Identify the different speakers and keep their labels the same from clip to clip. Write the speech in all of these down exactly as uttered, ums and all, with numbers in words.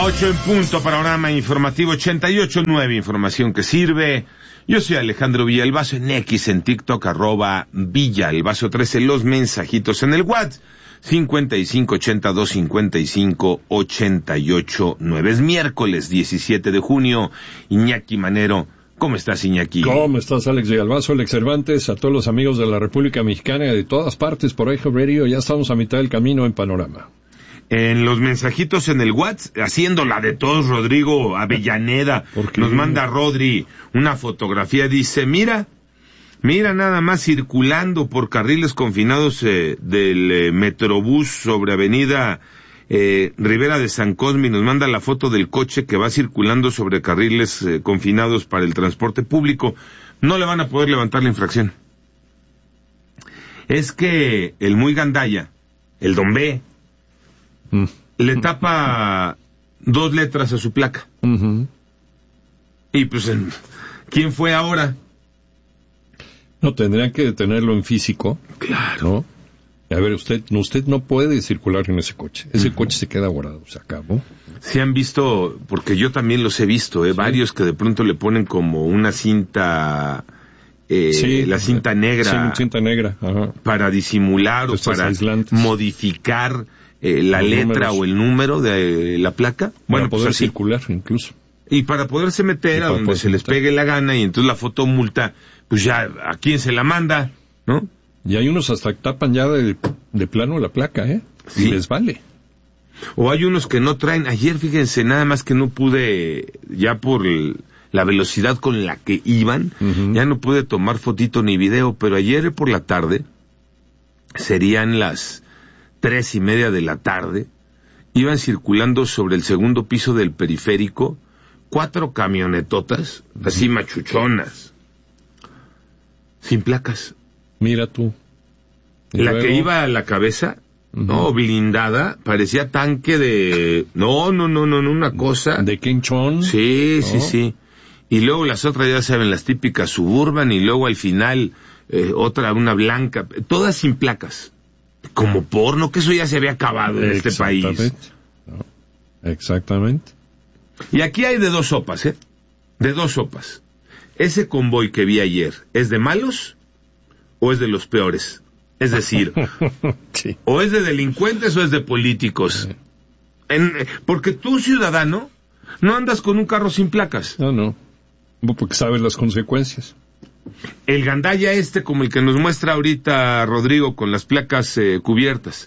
Speaker 1: Ocho en punto, panorama informativo ochenta y ocho punto nueve, información que sirve. Yo soy Alejandro Villalbazo en X, en TikTok, arroba Villalbazo trece, los mensajitos en el WhatsApp, cincuenta y cinco ochenta y dos cincuenta y cinco ochenta y ocho nueve. Es miércoles diecisiete de junio, Iñaki Manero. ¿Cómo estás, Iñaki?
Speaker 2: ¿Cómo estás, Alex Villalbazo, Alex Cervantes, a todos los amigos de la República Mexicana y de todas partes por Eje Radio? Ya estamos a mitad del camino en Panorama.
Speaker 1: En los mensajitos en el WhatsApp, haciendo la de todos, Rodrigo Avellaneda, nos manda Rodri una fotografía, dice, mira, mira nada más circulando por carriles confinados eh, del eh, Metrobús sobre avenida eh, Rivera de San Cosme, y nos manda la foto del coche que va circulando sobre carriles eh, confinados para el transporte público. No le van a poder levantar la infracción. Es que el muy gandalla, el Don B, Mm. le tapa dos letras a su placa. Uh-huh. Y pues, ¿quién fue ahora?
Speaker 2: No, tendrían que detenerlo en físico.
Speaker 1: Claro.
Speaker 2: ¿No? A ver, usted, usted no puede circular en ese coche. Ese uh-huh. coche se queda guardado, se acabó.
Speaker 1: Se han visto, porque yo también los he visto, ¿eh? Sí. Varios que de pronto le ponen como una cinta... Eh, sí, la cinta negra.
Speaker 2: Sí, cinta negra. Ajá.
Speaker 1: Para disimular o para aislantes. Modificar... Eh, la letra números. O el número de la placa.
Speaker 2: Bueno, para poder pues circular incluso.
Speaker 1: Y para poderse meter a donde se les pegue la gana, y entonces la fotomulta, pues ya, ¿a quién se la manda? ¿No?
Speaker 2: Y hay unos hasta que tapan ya de, de plano la placa, ¿eh? Sí. Y les vale.
Speaker 1: O hay unos que no traen. Ayer, fíjense, nada más que no pude, ya por el, la velocidad con la que iban, uh-huh. ya no pude tomar fotito ni video, pero ayer por la tarde, serían las tres y media de la tarde, iban circulando sobre el segundo piso del periférico cuatro camionetotas, así machuchonas, sin placas.
Speaker 2: Mira tú.
Speaker 1: La luego... que iba a la cabeza, uh-huh. no, blindada, parecía tanque de... No, no, no, no, una cosa...
Speaker 2: ¿De quinchón?
Speaker 1: Sí, ¿no? sí, sí. Y luego las otras, ya saben, las típicas Suburban, y luego al final, eh, otra, una blanca, todas sin placas. Como porno, que eso ya se había acabado en este país.
Speaker 2: No, exactamente.
Speaker 1: Y aquí hay de dos sopas, ¿eh? De dos sopas. Ese convoy que vi ayer, ¿es de malos o es de los peores? Es decir, sí. o es de delincuentes o es de políticos. Sí. En, porque tú, ciudadano, no andas con un carro sin placas.
Speaker 2: No, no. Porque sabes las consecuencias.
Speaker 1: El gandalla este, como el que nos muestra ahorita Rodrigo, con las placas eh, cubiertas,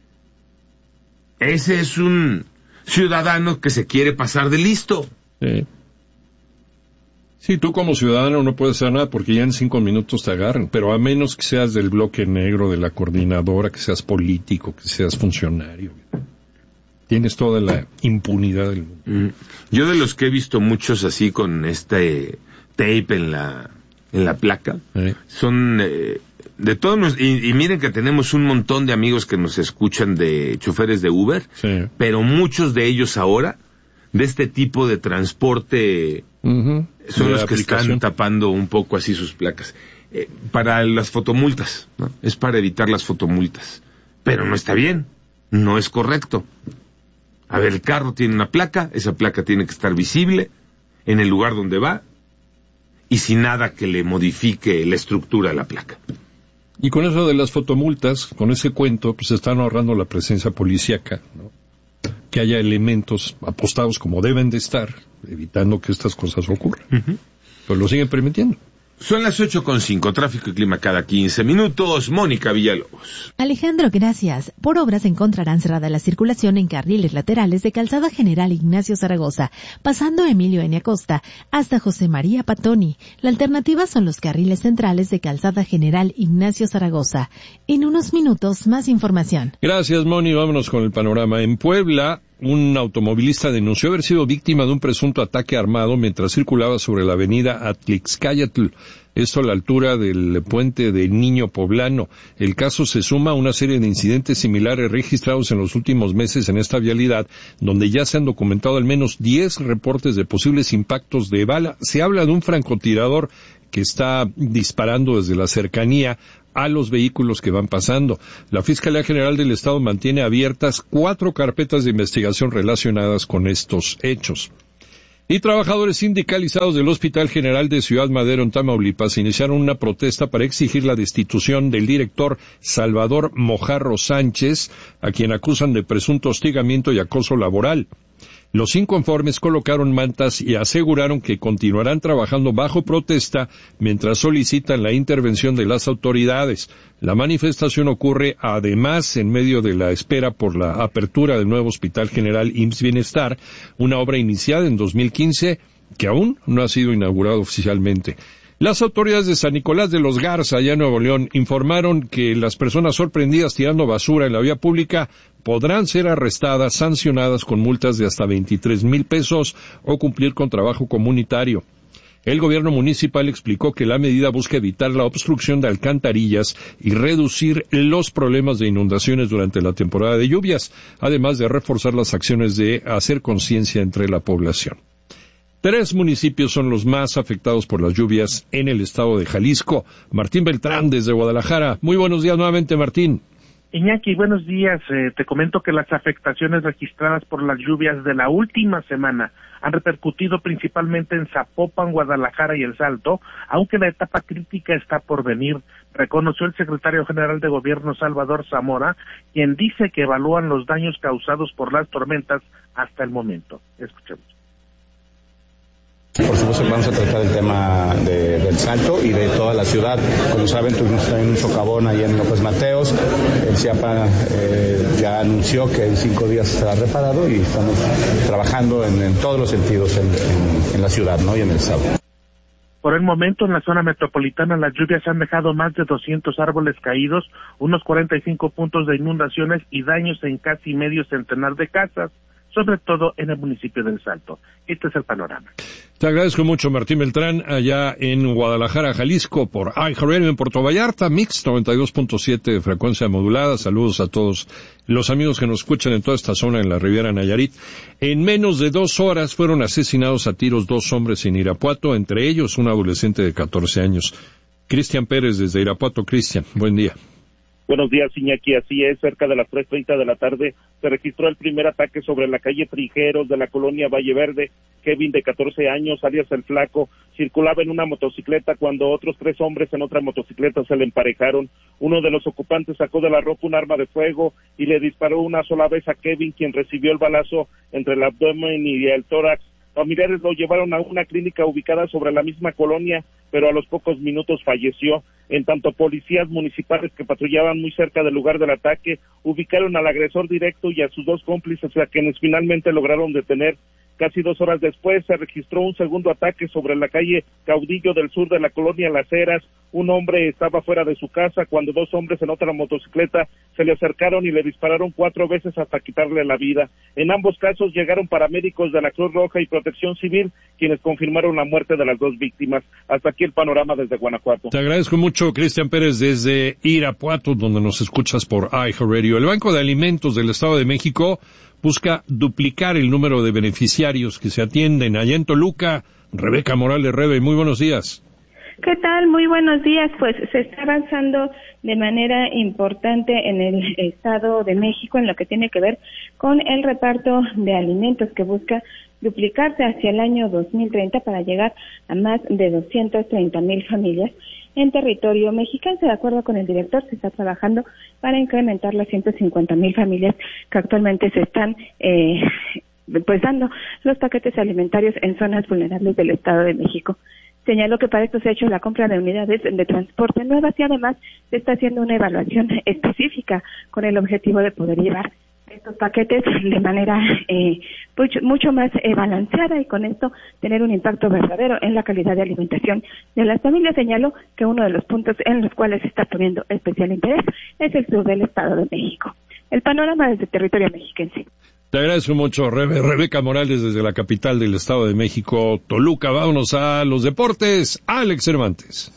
Speaker 1: ese es un ciudadano que se quiere pasar de listo.
Speaker 2: Sí. Sí, tú como ciudadano no puedes hacer nada porque ya en cinco minutos te agarran, pero a menos que seas del bloque negro, de la coordinadora, que seas político, que seas funcionario, tienes toda la impunidad del mundo.
Speaker 1: Mm. Yo de los que he visto muchos así con este tape en la... en la placa, ¿Eh? son eh, de todos nos, y, y miren que tenemos un montón de amigos que nos escuchan de choferes de Uber, sí. pero muchos de ellos ahora, de este tipo de transporte, uh-huh. son de los que están tapando un poco así sus placas. Eh, para las fotomultas, ¿no? Es para evitar las fotomultas. Pero no está bien, no es correcto. A ver, el carro tiene una placa, esa placa tiene que estar visible en el lugar donde va, y sin nada que le modifique la estructura de la placa.
Speaker 2: Y con eso de las fotomultas, con ese cuento, pues se están ahorrando la presencia policíaca, ¿no? Que haya elementos apostados como deben de estar, evitando que estas cosas ocurran. Uh-huh. Pues lo siguen permitiendo.
Speaker 1: Son las ocho con cinco, tráfico y clima cada quince minutos. Mónica Villalobos.
Speaker 3: Alejandro, gracias. Por obras encontrarán cerrada la circulación en carriles laterales de Calzada General Ignacio Zaragoza, pasando Emilio N. Acosta hasta José María Patoni. La alternativa son los carriles centrales de Calzada General Ignacio Zaragoza. En unos minutos, más información.
Speaker 2: Gracias, Moni. Vámonos con el panorama. En Puebla, un automovilista denunció haber sido víctima de un presunto ataque armado mientras circulaba sobre la avenida Atlixcáyatl, esto a la altura del puente de Niño Poblano. El caso se suma a una serie de incidentes similares registrados en los últimos meses en esta vialidad, donde ya se han documentado al menos diez reportes de posibles impactos de bala. Se habla de un francotirador que está disparando desde la cercanía a los vehículos que van pasando. La Fiscalía General del Estado mantiene abiertas cuatro carpetas de investigación relacionadas con estos hechos. Y trabajadores sindicalizados del Hospital General de Ciudad Madero, en Tamaulipas, iniciaron una protesta para exigir la destitución del director Salvador Mojarro Sánchez, a quien acusan de presunto hostigamiento y acoso laboral. Los inconformes colocaron mantas y aseguraron que continuarán trabajando bajo protesta mientras solicitan la intervención de las autoridades. La manifestación ocurre además en medio de la espera por la apertura del nuevo Hospital General I M S S Bienestar, una obra iniciada en dos mil quince que aún no ha sido inaugurada oficialmente. Las autoridades de San Nicolás de los Garza, allá en Nuevo León, informaron que las personas sorprendidas tirando basura en la vía pública podrán ser arrestadas, sancionadas con multas de hasta veintitrés mil pesos o cumplir con trabajo comunitario. El gobierno municipal explicó que la medida busca evitar la obstrucción de alcantarillas y reducir los problemas de inundaciones durante la temporada de lluvias, además de reforzar las acciones de hacer conciencia entre la población. Tres municipios son los más afectados por las lluvias en el estado de Jalisco. Martín Beltrán, desde Guadalajara. Muy buenos días nuevamente, Martín.
Speaker 4: Iñaki, buenos días. Eh, te comento que las afectaciones registradas por las lluvias de la última semana han repercutido principalmente en Zapopan, Guadalajara y El Salto, aunque la etapa crítica está por venir, reconoció el secretario general de Gobierno Salvador Zamora, quien dice que evalúan los daños causados por las tormentas hasta el momento. Escuchemos.
Speaker 5: Por supuesto vamos a tratar el tema de, del Salto y de toda la ciudad. Como saben, tuvimos también un socavón ahí en López Mateos. El CIAPA eh, ya anunció que en cinco días estará reparado y estamos trabajando en, en todos los sentidos en, en, en la ciudad, ¿no? Y en el estado.
Speaker 4: Por el momento, en la zona metropolitana, las lluvias han dejado más de doscientos árboles caídos, unos cuarenta y cinco puntos de inundaciones y daños en casi medio centenar de casas, sobre todo en el municipio del Salto. Este es el panorama.
Speaker 2: Te agradezco mucho, Martín Beltrán, allá en Guadalajara, Jalisco, por iHeartRadio en Puerto Vallarta, Mix noventa y dos punto siete de frecuencia modulada. Saludos a todos los amigos que nos escuchan en toda esta zona en la Riviera Nayarit. En menos de dos horas fueron asesinados a tiros dos hombres en Irapuato, entre ellos un adolescente de catorce años. Cristian Pérez, desde Irapuato. Cristian, buen día.
Speaker 6: Buenos días, Iñaki. Así es, cerca de las tres treinta de la tarde se registró el primer ataque sobre la calle Frijeros de la colonia Valle Verde. Kevin, de catorce años, alias El Flaco, circulaba en una motocicleta cuando otros tres hombres en otra motocicleta se le emparejaron. Uno de los ocupantes sacó de la ropa un arma de fuego y le disparó una sola vez a Kevin, quien recibió el balazo entre el abdomen y el tórax. Familiares lo llevaron a una clínica ubicada sobre la misma colonia, pero a los pocos minutos falleció. En tanto, policías municipales que patrullaban muy cerca del lugar del ataque ubicaron al agresor directo y a sus dos cómplices, a quienes finalmente lograron detener. Casi dos horas después se registró un segundo ataque sobre la calle Caudillo del sur de la colonia Las Heras. Un hombre estaba fuera de su casa cuando dos hombres en otra motocicleta se le acercaron y le dispararon cuatro veces hasta quitarle la vida. En ambos casos llegaron paramédicos de la Cruz Roja y Protección Civil, quienes confirmaron la muerte de las dos víctimas. Hasta aquí el panorama desde Guanajuato.
Speaker 2: Te agradezco mucho, Cristian Pérez, desde Irapuato, donde nos escuchas por iHeartRadio. El Banco de Alimentos del Estado de México busca duplicar el número de beneficiarios que se atienden. Allá en Toluca, Rebeca Morales. Rebe, muy buenos días.
Speaker 7: ¿Qué tal? Muy buenos días. Pues se está avanzando de manera importante en el Estado de México en lo que tiene que ver con el reparto de alimentos, que busca duplicarse hacia el año dos mil treinta para llegar a más de doscientas treinta mil familias en territorio mexicano. De acuerdo con el director, se está trabajando para incrementar las ciento cincuenta mil familias que actualmente se están eh, pues dando los paquetes alimentarios en zonas vulnerables del Estado de México. Señaló que para esto se ha hecho la compra de unidades de transporte nuevas y además se está haciendo una evaluación específica con el objetivo de poder llevar estos paquetes de manera eh, mucho, mucho más eh, balanceada y con esto tener un impacto verdadero en la calidad de alimentación de las familias. Señaló que uno de los puntos en los cuales se está poniendo especial interés es el sur del Estado de México. El panorama desde territorio mexiquense.
Speaker 2: Te agradezco mucho, Rebe, Rebeca Morales, desde la capital del Estado de México, Toluca. Vámonos a los deportes. Alex Cervantes.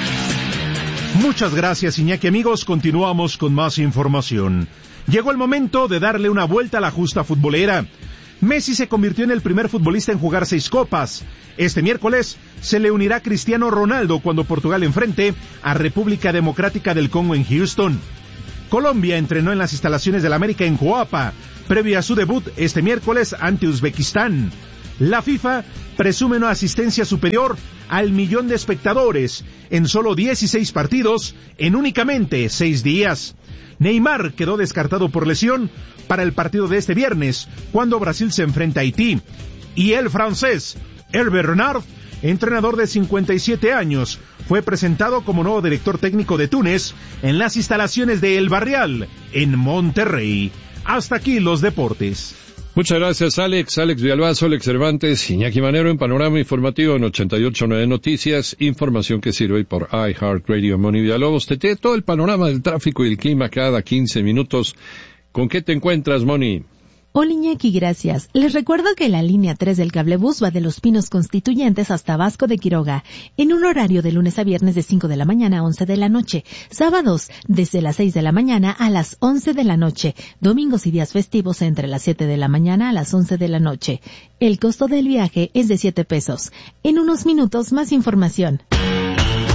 Speaker 8: Muchas gracias, Iñaki. Amigos, continuamos con más información. Llegó el momento de darle una vuelta a la justa futbolera. Messi se convirtió en el primer futbolista en jugar seis copas. Este miércoles se le unirá Cristiano Ronaldo cuando Portugal enfrente a República Democrática del Congo en Houston. Colombia entrenó en las instalaciones del América en Coapa, previo a su debut este miércoles ante Uzbekistán. La FIFA presume una asistencia superior al millón de espectadores en solo dieciséis partidos en únicamente seis días. Neymar quedó descartado por lesión para el partido de este viernes, cuando Brasil se enfrenta a Haití. Y el francés Hervé Renard, entrenador de cincuenta y siete años, fue presentado como nuevo director técnico de Túnez en las instalaciones de El Barrial, en Monterrey. Hasta aquí los deportes.
Speaker 2: Muchas gracias, Alex. Alex Villalbazo, Alex Cervantes, Iñaki Manero en Panorama Informativo en ochenta y ocho punto nueve Noticias. Información que sirve por iHeartRadio. Moni Villalobos, te tiene todo el panorama del tráfico y el clima cada quince minutos. ¿Con qué te encuentras, Moni?
Speaker 3: Hola Iñaki, gracias. Les recuerdo que la línea tres del cablebús va de Los Pinos Constituyentes hasta Vasco de Quiroga, en un horario de lunes a viernes de cinco de la mañana a once de la noche, sábados desde las seis de la mañana a las once de la noche, domingos y días festivos entre las siete de la mañana a las once de la noche. El costo del viaje es de siete pesos. En unos minutos más información.